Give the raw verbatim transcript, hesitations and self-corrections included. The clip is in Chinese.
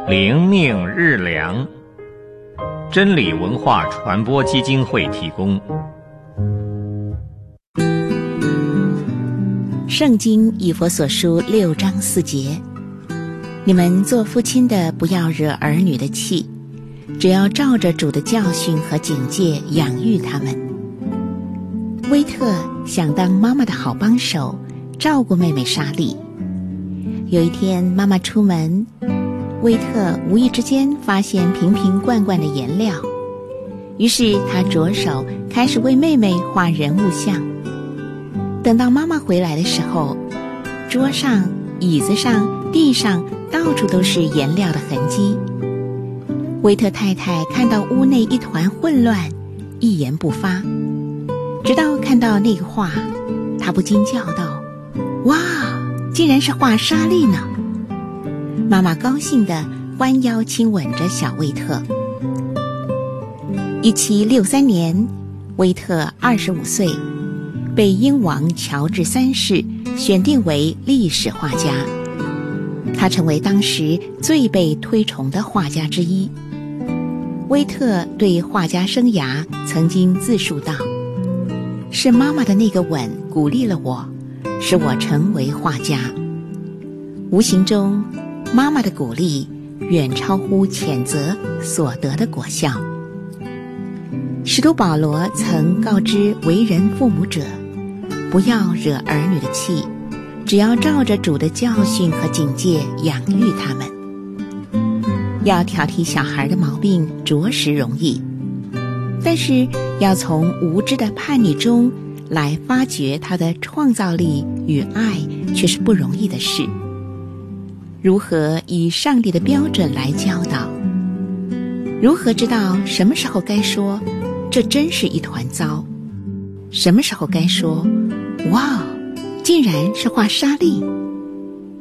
灵命日粮，真理文化传播基金会提供。 圣经以弗所书六章四节，你们做父亲的不要惹儿女的气，只要照着主的教训和警戒养育他们。威特想当妈妈的好帮手，照顾妹妹莎莉。有一天妈妈出门，威特无意之间发现瓶瓶罐罐的颜料，于是他着手开始为妹妹画人物像。等到妈妈回来的时候，桌上、椅子上、地上到处都是颜料的痕迹。威特太太看到屋内一团混乱，一言不发，直到看到那个画，她不禁叫道：哇，竟然是画莎莉呢！妈妈高兴地弯腰亲吻着小威特。一七六三年，威特二十五岁，被英王乔治三世选定为历史画家，他成为当时最被推崇的画家之一。威特对画家生涯曾经自述道：是妈妈的那个吻鼓励了我，使我成为画家。无形中，妈妈的鼓励远超乎谴责所得的果效。使徒保罗曾告知为人父母者，不要惹儿女的气，只要照着主的教训和警戒养育他们。要挑剔小孩的毛病着实容易，但是要从无知的叛逆中来发掘他的创造力与爱，却是不容易的事。如何以上帝的标准来教导？如何知道什么时候该说这真是一团糟？什么时候该说哇，竟然是画莎莉？